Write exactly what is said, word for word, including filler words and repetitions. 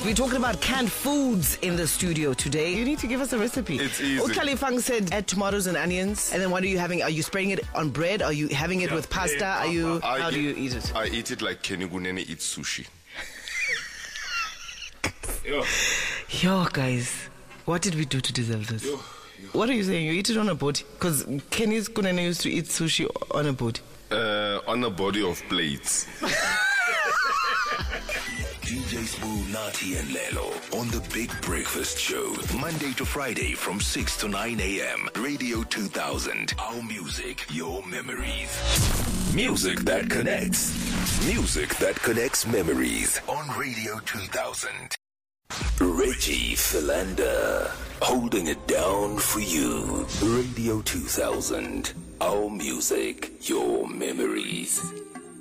We're talking about canned foods in the studio today. You need to give us a recipe. It's easy. Okalifang said add tomatoes and onions. And then what are you having? Are you spraying it on bread? Are you having it Yeah, with pasta? yeah, Are you? I How eat, do you eat it? I eat it like Kenny Gunene eats sushi. Yo. Yo, guys, what did we do to deserve this? Yo, yo. What are you saying? You eat it on a boat? Because Kenny's Kunene used to eat sushi on a boat. Uh, on a body of plates. D J Smooth, Nati and Lelo on the Big Breakfast Show, Monday to Friday from six to nine a.m. Radio two thousand. Our music, your memories. Music that connects. Music that connects memories on Radio two thousand. Reggie Philander, holding it down for you. Radio two thousand. Our music, your memories.